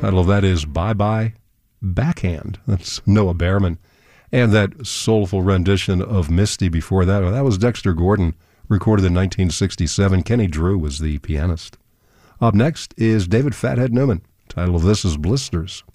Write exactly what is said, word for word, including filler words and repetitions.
Title of that is Bye Bye Backhand. That's Noah Behrman. And that soulful rendition of Misty before that, that was Dexter Gordon, recorded in nineteen sixty-seven. Kenny Drew was the pianist. Up next is David Fathead Newman. Title of this is Blisters.